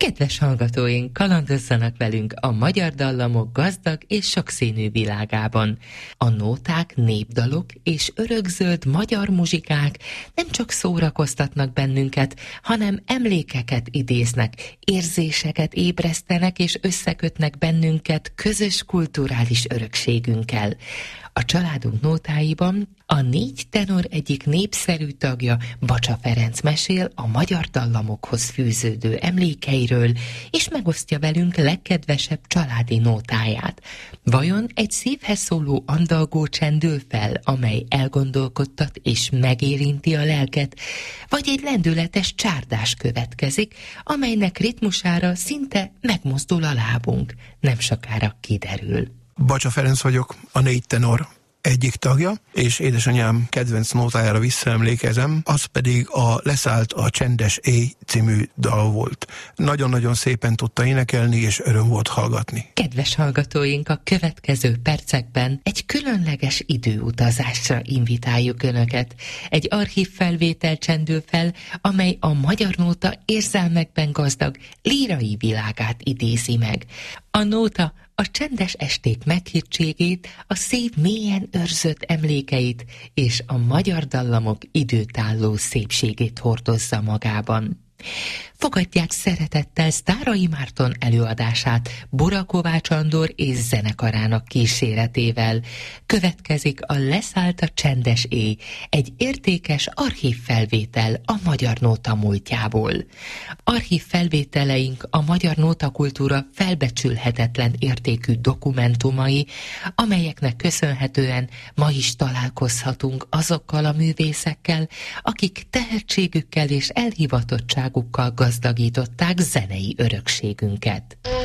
Kedves hallgatóink, kalandozzanak velünk a magyar dallamok gazdag és sokszínű világában. A nóták, népdalok és örökzöld magyar muzsikák nem csak szórakoztatnak bennünket, hanem emlékeket idéznek, érzéseket ébresztenek és összekötnek bennünket közös kulturális örökségünkkel. A családunk nótáiban a 4 tenor egyik népszerű tagja, Bacsa Ferenc mesél a magyar dallamokhoz fűződő emlékeiről, és megosztja velünk legkedvesebb családi nótáját. Vajon egy szívhez szóló andalgó csendül fel, amely elgondolkodtat és megérinti a lelket, vagy egy lendületes csárdás következik, amelynek ritmusára szinte megmozdul a lábunk? Nem sokára kiderül. Bacsa Ferenc vagyok, a 4 tenor egyik tagja, és édesanyám kedvenc nótájára visszaemlékezem, az pedig a Leszállt a csendes éj című dal volt. Nagyon-nagyon szépen tudta énekelni, és öröm volt hallgatni. Kedves hallgatóink, a következő percekben egy különleges időutazásra invitáljuk Önöket. Egy archív felvétel csendül fel, amely a magyar nóta érzelmekben gazdag lírai világát idézi meg. A nóta a csendes esték meghittségét, a szív mélyen őrzött emlékeit és a magyar dallamok időtálló szépségét hordozza magában. Fogadják szeretettel Sztáray Márton előadását Bora Kovács Andor és zenekarának kíséretével. Következik a Leszállt a csendes éj, egy értékes archív felvétel a magyar nóta múltjából. Archív felvételeink a magyar nótakultúra felbecsülhetetlen értékű dokumentumai, amelyeknek köszönhetően ma is találkozhatunk azokkal a művészekkel, akik tehetségükkel és elhivatottságukkal gazdagították zenei örökségünket.